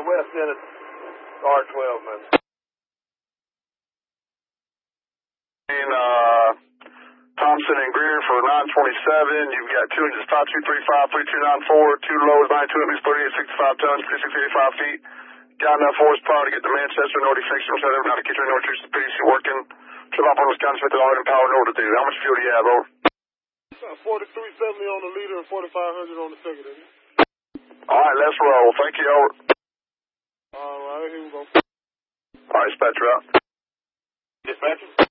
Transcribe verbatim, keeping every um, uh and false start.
west end of R twelve, man. Uh, Thompson and Greer for nine twenty-seven. You've got two engines, five two three five, three two nine four, two lows, ninety-two at least thirty-eight sixty-five tons, thirty-six eighty-five feet. Got enough horsepower to get to Manchester, Nordy fixed, set up, now to get your North P D C working. Trip up on Wisconsin, Smith, and all in power, know what to do. How much fuel do you have, over? forty-three seventy on the leader and forty-five hundred on the secondary. All right, let's roll. Thank you, over. All right, here we go. All right, dispatcher out. Dispatcher.